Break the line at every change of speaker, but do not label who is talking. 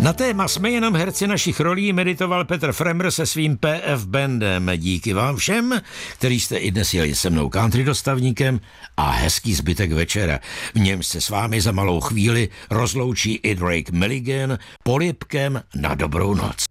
Na téma Jsme jenom herci našich rolí meditoval Petr Fremr se svým PF bandem. Díky vám všem, kteří jste i dnes jeli se mnou country dostavníkem a hezký zbytek večera. V něm se s vámi za malou chvíli rozloučí i Drake Milligan polibkem na dobrou noc.